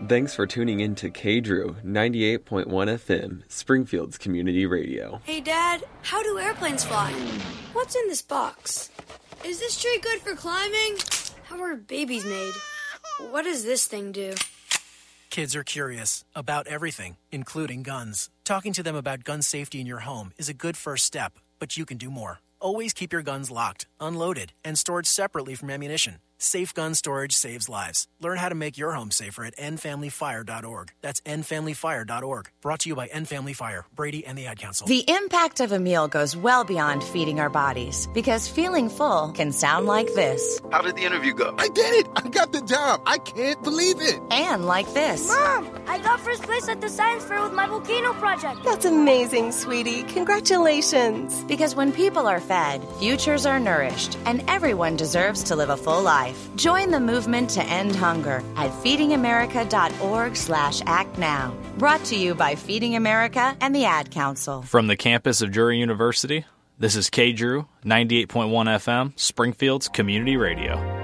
Thanks for tuning in to K-Drew 98.1 FM, Springfield's community radio. Hey, Dad, how do airplanes fly? What's in this box? Is this tree good for climbing? How are babies made? What does this thing do? Kids are curious about everything, including guns. Talking to them about gun safety in your home is a good first step, but you can do more. Always keep your guns locked, unloaded, and stored separately from ammunition. Safe gun storage saves lives. Learn how to make your home safer at endfamilyfire.org. That's endfamilyfire.org. Brought to you by End Family Fire, Brady, and the Ad Council. The impact of a meal goes well beyond feeding our bodies, because feeling full can sound like this. How did the interview go? I did it! I got the job! I can't believe it! And like this. Mom, I got first place at the science fair with my volcano project. That's amazing, sweetie. Congratulations. Because when people are fed, futures are nourished, and everyone deserves to live a full life. Join the movement to end hunger at feedingamerica.org/act now. Brought to you by Feeding America and the Ad Council. From the campus of Drury University, this is K-Drew 98.1 FM, Springfield's community radio.